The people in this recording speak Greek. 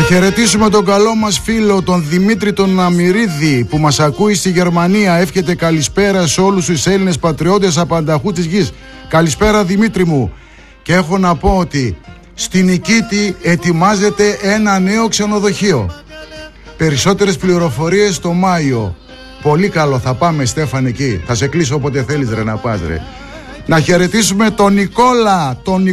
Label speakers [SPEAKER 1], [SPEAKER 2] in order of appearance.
[SPEAKER 1] χαιρετήσουμε τον καλό μας φίλο, τον Δημήτρη τον Αμυρίδη, που μας ακούει στη Γερμανία. Εύχεται καλησπέρα σε όλους τους Έλληνες πατριώτες απανταχού της γης. Καλησπέρα Δημήτρη μου. Και έχω να πω ότι στην Νικήτη ετοιμάζεται ένα νέο ξενοδοχείο. Περισσότερες πληροφορίες το Μάιο. Πολύ καλό, θα πάμε Στέφαν εκεί. Θα σε κλείσω όποτε θέλεις ρε να πας ρε. Να χαιρετήσουμε τον Νικόλα,